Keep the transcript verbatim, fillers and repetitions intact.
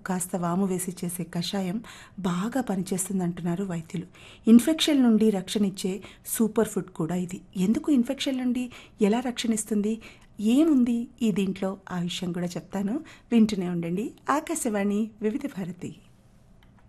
కాస్త వాము వేసి చేసే కషాయం బాగా పనిచేస్తుందంటున్నారు వైద్యులు. ఇన్ఫెక్షన్ నుండి రక్షణ ఇచ్చే సూపర్ ఫుడ్ కూడా ఇది. ఎందుకు ఇన్ఫెక్షన్ నుండి ఎలా రక్షణ ఇస్తుంది, ఏముంది ఈ దీంట్లో, ఆ విషయం కూడా చెప్తాను. వింటూనే ఉండండి ఆకాశవాణి వివిధ భారతి.